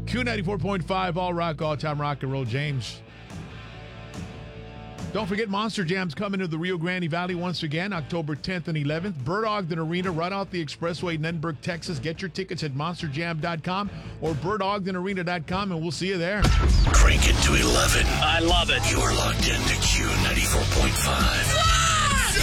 Q94.5, all rock, all time rock and roll. James. Don't forget Monster Jam's coming to the Rio Grande Valley once again, October 10th and 11th. Bird Ogden Arena, right off the expressway, Nunberg, Texas. Get your tickets at monsterjam.com or birdogdenarena.com, and we'll see you there. Crank it to 11. I love it. You're locked into Q94.5.